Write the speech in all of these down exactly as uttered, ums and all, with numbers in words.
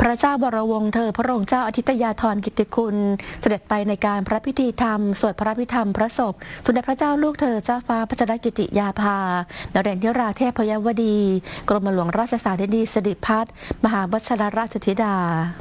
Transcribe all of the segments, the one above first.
ระเจ้าบรวงศ์เธอพระองค์เจ้าอธิตยาธรกิตติคุณเสด็จไปในการพระพิธีธรรมสวดพระพิธรรมพระศพสมเด็จพระเจ้าลูกเธอเจ้าฟ้าพัชรกิติยาภานเรศธิราเทพยวดีกรมหลวงราชสาธินีสิริพัฒน์มหาวชิรราชธิดา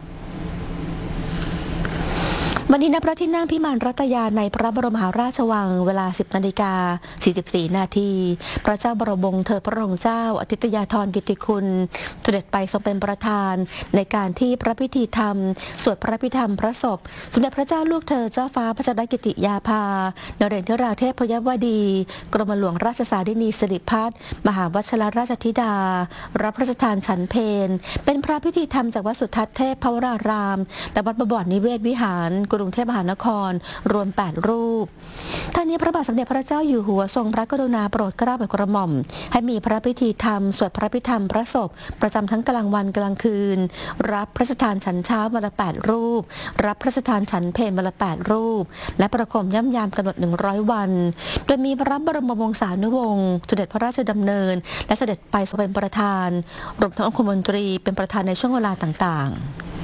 วันนี้ณพระที่นั่งพิมานรัตยาในพระบรมมหาราชวังเวลา สิบนาฬิกาสี่สิบสี่นาทีพระเจ้าบรมวงศ์เธอพระองค์เจ้าอธิตยาธรกิตติคุณเสด็จไปทรงเป็นประธานในการที่พระพิธีธรรมสวดพระพิธรรมพระศพสมเด็จพระเจ้าลูกเธอเจ้าฟ้าพัชรกิติยาภานเรศธิราเทพยวดีกรมหลวงราชสาธินีสิริพัฒน์มหาวชิรราชธิดารับพระราชทานฉันเพลเป็นพระพิธีธรรมจากวัดสุทัศน์เทพพวรารามและวัดบวรนิเวศวิหารกรุงเทพมหานครรวมแปดรูปท่านนี้พระบาทสมเด็จพระเจ้าอยู่หัวทรงพระกรุณาโปรดเกล้าโปรดกระหม่อมให้มีพระพิธีธรรมสวดพระพิธรรมพระศพประจำทั้งกลางวันกลางคืนรับพระราชทานฉันเช้าวันละแปดรูปรับพระราชทานฉันเพลวันละแปดรูปและประโคมย่ำยามกำหนดหนึ่งร้อยวันโดยมีพระบรมวงศานุวงศ์เสด็จพระราชดำเนินและเสด็จไปทรงเป็นประธานรวมทั้งองคมนตรีเป็นประธานในช่วงเวลาต่างๆ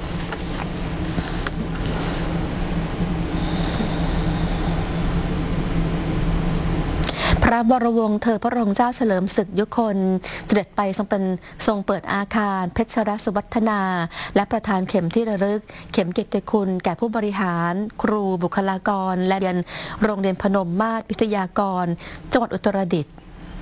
พระบรมวงศ์เธอพระองค์เจ้าเฉลิมศึกยุคนเสด็จไปทรงเป็นทรงเปิดอาคารเพชรสุวัฒนาและประธานเข็มที่ระลึกเข็มเกียรติคุณแก่ผู้บริหารครูบุคลากรและเรียนโรงเรียนพนมมาศวิทยากรจังหวัดอุตรดิตถ์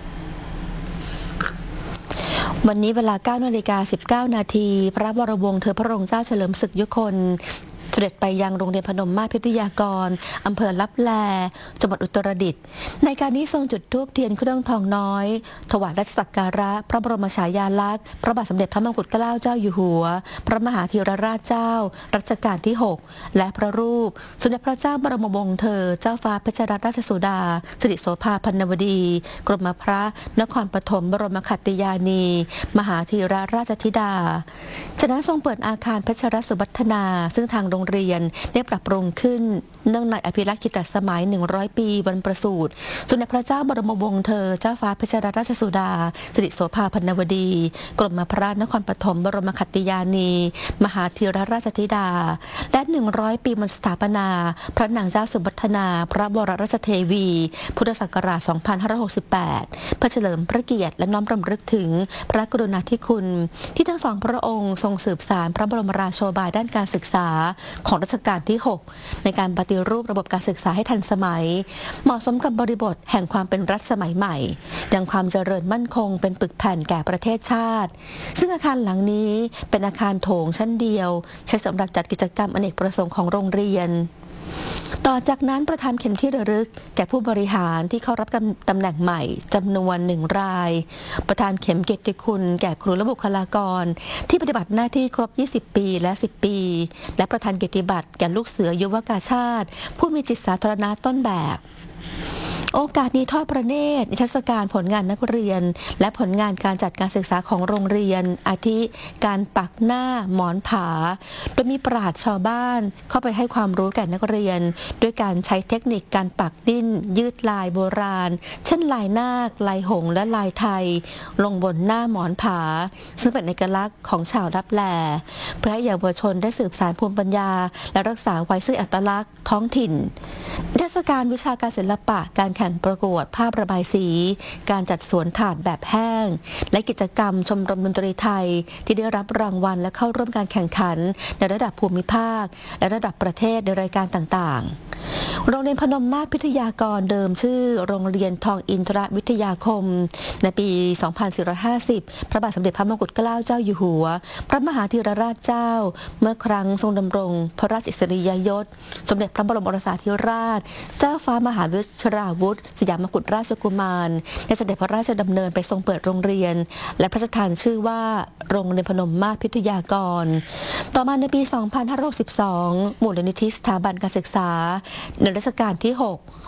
วันนี้เวลา เก้านาฬิกาสิบเก้านาทีพระบรมวงศ์เธอพระองค์เจ้าเฉลิมศึกยุคนเสด็จไปยังโรงเรียนพนมมาศพิทยากรอำเภอลับแลจังหวัดอุตรดิตถ์ในการนี้ทรงจุดธูปเทียนเครื่องทองน้อยถวายราชสักการะพระบรมฉายาลักษณ์พระบาทสมเด็จพระมงกุฎเกล้าเจ้าอยู่หัวพระมหาธีรราชเจ้ารัชกาลที่หกและพระรูปสมเด็จพระเจ้าบรมวงศ์เธอเจ้าฟ้าเพชรรัตนราชสุดาสิริโสภาพันนวดีกรมพระนครปฐมบรมขัตติยานีมหาธีรราชธิดาจากนั้นทรงเปิดอาคารเพชรสุวัฒนาซึ่งทางโรงเรียนได้ปรับปรุงขึ้นเนื่องในอภิรักษ์กิตติสมัยหนึ่งร้อยปีวันประสูติสมเด็จพระเจ้าบรมวงศ์เธอเจ้าฟ้าเพชรราชสุดาสิริโสภาพันนวดีกรมพระนครปฐมบรมขัตติยานีมหาธีรราชธิดาและหนึ่งร้อยปีวันสถาปนาพระนางเจ้าสุวัฒนาพระบรมราชเทวีพุทธศักราช สองพันห้าร้อยหกสิบแปด เพื่อเฉลิมพระเกียรติและน้อมรำลึกถึงพระกรุณาธิคุณที่ทั้งสองพระองค์ทรงสืบสานพระบรมราโชบายด้านการศึกษาของรัชกาลที่หกในการปฏิรูประบบการศึกษาให้ทันสมัยเหมาะสมกับบริบทแห่งความเป็นรัฐสมัยใหม่ยังความเจริญมั่นคงเป็นปึกแผ่นแก่ประเทศชาติซึ่งอาคารหลังนี้เป็นอาคารโถงชั้นเดียวใช้สำหรับจัดกิจกรรมอเนกประสงค์ของโรงเรียนต่อจากนั้นประธานเข็มที่ระลึกแก่ผู้บริหารที่เข้ารับตำแหน่งใหม่จำนวนหนึ่งรายประธานเข็มเกียรติคุณแก่ครูและบุคลากรที่ปฏิบัติหน้าที่ครบยี่สิบปีและสิบปีและประธานเกียรติบัตรแก่ลูกเสือยุวกาชาติผู้มีจิตสาธารณะต้นแบบโอกาสนี้ทอดพระเนตรนิทรรศการผลงานนักเรียนและผลงานการจัดการศึกษาของโรงเรียนอาทิการปักหน้าหมอนผาโดยมีปราชญ์ชาวบ้านเข้าไปให้ความรู้แก่นักเรียนด้วยการใช้เทคนิคการปักดิ้นยืดลายโบราณเช่นลายนาคลายหงส์และลายไทยลงบนหน้าหมอนผาซึ่งเป็นเอกลักษณ์ของชาวลับแลเพื่อให้เยาวชนได้สืบสานภูมิปัญญาและรักษาไว้ซึ่งอัตลักษณ์ท้องถิ่นนิทรรศการวิชาการศิลปะการแข่งประกวดภาพระบายสีการจัดสวนถาดแบบแห้งและกิจกรรมชมรมดนตรีไทยที่ได้รับรางวัลและเข้าร่วมการแข่งขันในระดับภูมิภาคและระดับประเทศในรายการต่างๆโรงเรียนพนมมาศพิทยากรเดิมชื่อโรงเรียนทองอินทรวิทยาคมในปี สองพันสี่ร้อยห้าสิบ พระบาทสมเด็จพระมงกุฎเกล้าเจ้าอยู่หัวพระมหาธีรราชเจ้าเมื่อครั้งทรงดำรงพระราชอิสริยยศสมเด็จพระบรมโอรสาธิราชเจ้าฟ้ามหาวชิราวุธสยามกุฎราชกุมารได้เสด็จพระราชดำเนินไปทรงเปิดโรงเรียนและพระราชทานชื่อว่าโรงเรียนพนมมาศพิทยากรต่อมาในปี สองพันห้าร้อยหกสิบสอง มูลนิธิสถาบันการศึกษาในรัชกาลที่หก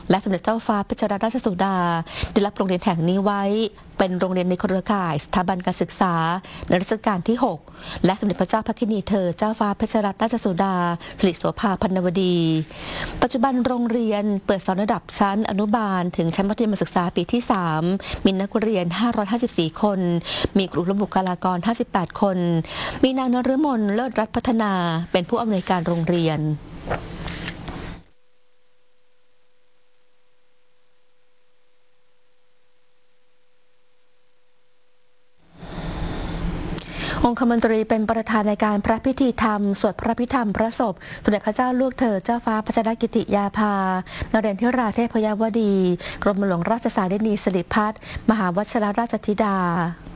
และสมเด็จเจ้าฟ้าพัชรราชสุดาได้รับโรงเรียนแห่งนี้ไว้เป็นโรงเรียนในเครือข่ายสถาบันการศึกษาในรัชกาลที่หกและสมเด็จพระเจ้าพระกินีเธอเจ้าฟ้าพัชรราชสุดาสิริโสภาพันวดี ปัจจุบันโรงเรียนเปิดสอนระดับชั้นอนุบาลถึงชั้นมัธยมศึกษาปีที่สามมีนักเรียนห้าร้อยห้าสิบสี่คนมีครูและบุคลากรห้าสิบแปดคนมีนางนฤมลเลิศรัตน์พัฒนาเป็นผู้อำนวยการโรงเรียนองคมนตรีเป็นประธานในการพระพิธีธรรมสวดพระพิธรรมพระศพสมเด็จพระเจ้าลูกเธอเจ้าฟ้าพัชรกิติยาภานเรนทิราเทพยวดี กรมหลวงราชสารินีสิริพัฒน์มหาวชิรราชธิดา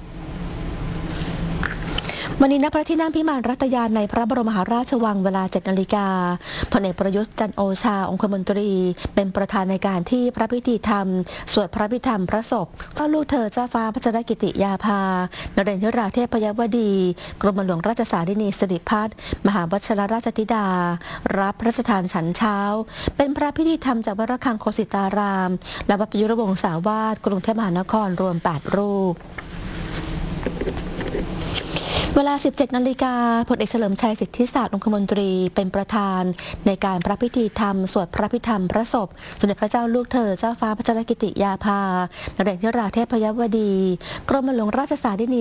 วันนี้ณพระที่นั่งพิมานรัตยานในพระบรมมหาราชวังเวลา เจ็ดนาฬิกาพลเอกประยุทธ์จันทร์โอชาองคมนตรีเป็นประธานในการที่พระพิธีธรรมสวดพระพิธรรมพระศพเจ้าลูกเธอเจ้าฟ้าพัชรกิติยาภานเรนทิราเทพยวดี กรมหลวงราชสารินีสิริพัฒน์มหาวชิรราชธิดารับพระราชทานฉันเช้าเป็นพระพิธีธรรมจากวัดระฆังโคสิตารามและวัดประยุรวงศาวาสกรุงเทพมหานครรวมแปดรูปเวลา สิบเจ็ดนาฬิกาพลเอกเฉลิมชัยสิทธิศาสตร์องคมนตรีเป็นประธานในการพระพิธีธรรมสวดพระพิธรรมพระศพสมเด็จพระเจ้าลูกเธอเจ้าฟ้าพัชรกิติยาภานเรนทิราเทพยวดี กรมหลวงราชสารินี